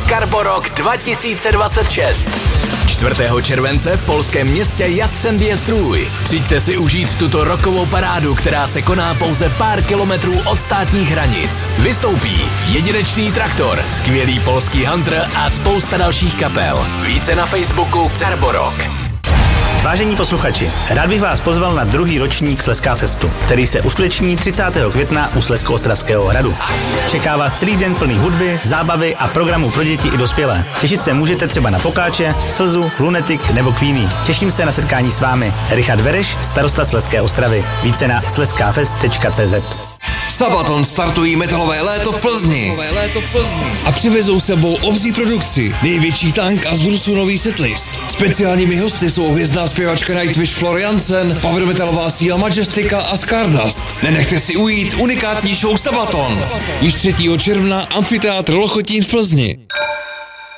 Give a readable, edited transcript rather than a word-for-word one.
Karborok 2026. 4. července v polském městě Jastřembie Strój. Přijďte si užít tuto rockovou parádu, která se koná pouze pár kilometrů od státních hranic. Vystoupí Jedinečný traktor, skvělý polský Hunter a spousta dalších kapel. Více na Facebooku Karborok. Vážení posluchači, rád bych vás pozval na druhý ročník Slezská festu, který se uskuteční 30. května u Slezsko-Ostravského hradu. Čeká vás celý den plný hudby, zábavy a programů pro děti i dospělé. Těšit se můžete třeba na Pokáče, Slzu, Lunatic nebo Queenie. Těším se na setkání s vámi. Richard Vereš, starosta Slezské Ostravy. Více na slezskafest.cz. Sabaton startují metalové léto v Plzni. A přivezou sebou obří produkci, největší tank a z Brusu nový setlist. Speciálními hosty jsou hvězdná zpěvačka Nightwish Floriansen, power metalová síla Majestika a Stardust. Nenechte si ujít unikátní show Sabaton. Již 3. června Amfiteátr Lochotín v Plzni.